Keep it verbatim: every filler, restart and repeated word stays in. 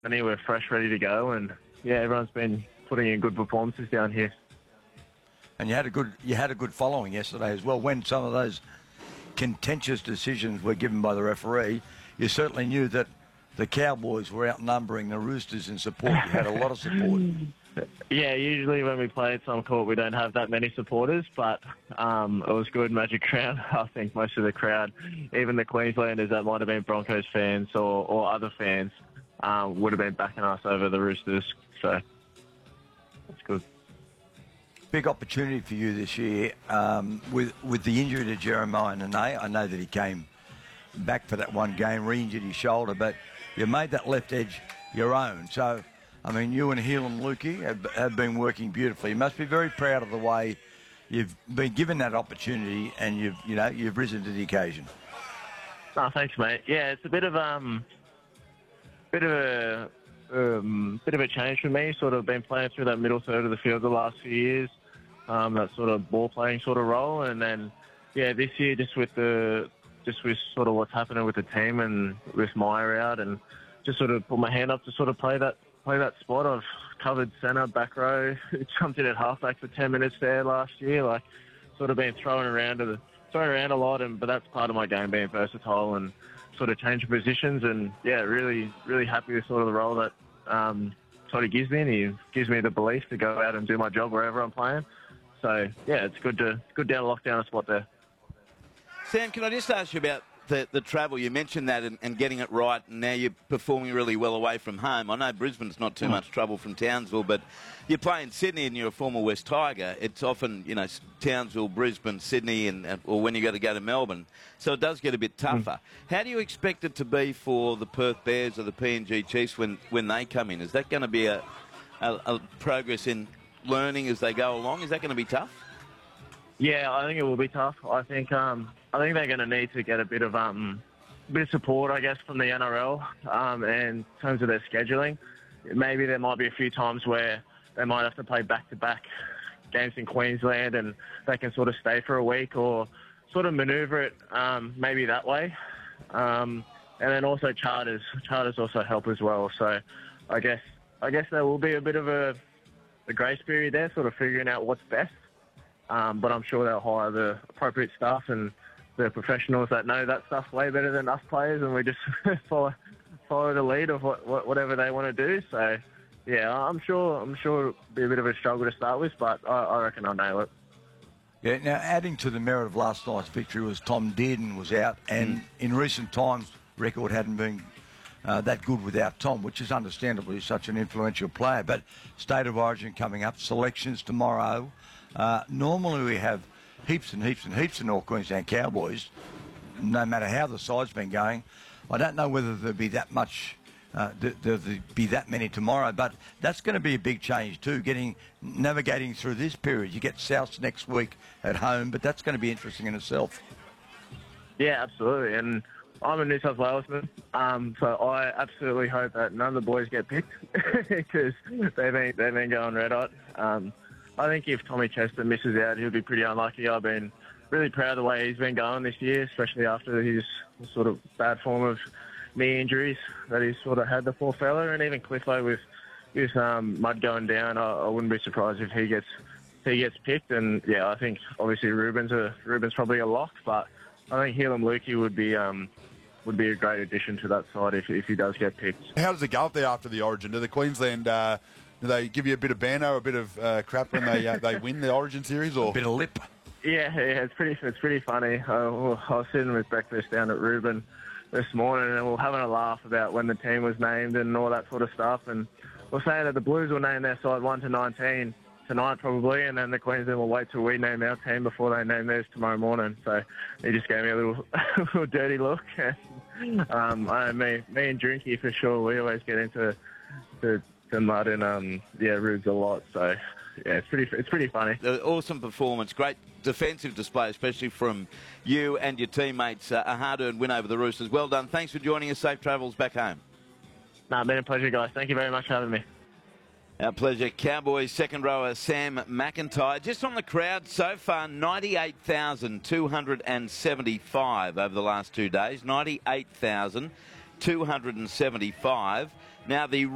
we're fresh, ready to go, and yeah, everyone's been putting in good performances down here. And you had a good you had a good following yesterday as well. When some of those contentious decisions were given by the referee, you certainly knew that the Cowboys were outnumbering the Roosters in support. You had a lot of support. Yeah, usually when we play at some court, we don't have that many supporters, but um, it was good Magic Round. I think most of the crowd, even the Queenslanders that might have been Broncos fans or, or other fans, um, would have been backing us over the Roosters. So that's good. Big opportunity for you this year um, with with the injury to Jeremiah Nene. I know that he came back for that one game, re-injured his shoulder, but you made that left edge your own. So, I mean, you and Heilum Luki have, have been working beautifully. You must be very proud of the way you've been given that opportunity, and you've you know you've risen to the occasion. Oh, thanks, mate. Yeah, it's a bit of um, bit of a um, bit of a change for me. Sort of been playing through that middle third of the field the last few years. Um, that sort of ball playing sort of role, and then yeah, this year just with the just with sort of what's happening with the team and with Meyer out, and just sort of put my hand up to sort of play that play that spot. I've covered centre, back row, jumped in at halfback for ten minutes there last year. Like, sort of been thrown around to the thrown around a lot, and but that's part of my game, being versatile and sort of changing positions. And yeah, really really happy with sort of the role that um, sort of gives me, and he gives me the belief to go out and do my job wherever I'm playing. So yeah, it's good to it's good down lock down a spot there. Sam, can I just ask you about the, the travel? You mentioned that and, and getting it right, and now you're performing really well away from home. I know Brisbane's not too much trouble from Townsville, but you're playing Sydney and you're a former West Tiger. It's often, you know, Townsville, Brisbane, Sydney, and or when you got to go to Melbourne. So it does get a bit tougher. Mm. How do you expect it to be for the Perth Bears or the P N G Chiefs when, when they come in? Is that going to be a, a, a progress in learning as they go along? Is that going to be tough? Yeah, I think it will be tough. I think um, I think they're going to need to get a bit of um, a bit of support, I guess, from the N R L um, and in terms of their scheduling. Maybe there might be a few times where they might have to play back-to-back games in Queensland, and they can sort of stay for a week or sort of manoeuvre it um, maybe that way. Um, and then also charters, charters also help as well. So I guess I guess there will be a bit of a, a grace period there, sort of figuring out what's best. Um, but I'm sure they'll hire the appropriate staff and the professionals that know that stuff way better than us players, and we just follow follow the lead of what, what, whatever they want to do. So, yeah, I'm sure I'm sure it'll be a bit of a struggle to start with, but I, I reckon I'll nail it. Yeah. Now, adding to the merit of last night's victory was Tom Dearden was out, and mm. in recent times, record hadn't been uh, that good without Tom, which is understandably such an influential player. But State of Origin coming up, selections tomorrow. Uh, normally we have heaps and heaps and heaps of North Queensland Cowboys, no matter how the side's been going. I don't know whether there'll be that much, uh, th- there'll be that many tomorrow, but that's going to be a big change too, getting navigating through this period. You get Souths next week at home, but that's going to be interesting in itself. Yeah, absolutely. And I'm a New South Walesman, um, so I absolutely hope that none of the boys get picked because they've been, they've been going red hot. Um, I think if Tommy Chester misses out, he'll be pretty unlucky. I've been really proud of the way he's been going this year, especially after his sort of bad form of knee injuries that he's sort of had the poor fella. And even Cliffo with with um, Mud going down, I, I wouldn't be surprised if he gets if he gets picked. And yeah, I think obviously Ruben's a Ruben's probably a lock, but I think Heilum Luki would be um, would be a great addition to that side if if he does get picked. How does it go up there after the Origin? Do the Queensland uh, do they give you a bit of banter, a bit of uh, crap when they uh, they win the Origin series, or a bit of lip? Yeah, yeah, it's pretty it's pretty funny. Uh, I was sitting with breakfast down at Ruben this morning, and we were having a laugh about when the team was named and all that sort of stuff. And we're saying that the Blues will name their side one to nineteen tonight probably, and then the Queensland will wait till we name our team before they name theirs tomorrow morning. So he just gave me a little, a little dirty look. um, I, me, me and Drinky for sure, we always get into the, the mud and um, yeah, Rubes a lot. So yeah, it's pretty, it's pretty funny. Awesome performance, great defensive display, especially from you and your teammates. Uh, a hard-earned win over the Roosters. Well done. Thanks for joining us. Safe travels back home. No, been a pleasure, guys. Thank you very much for having me. Our pleasure. Cowboys second rower Sam McIntyre. Just on the crowd so far, ninety-eight thousand two hundred seventy-five over the last two days. ninety-eight thousand two hundred seventy-five. Now the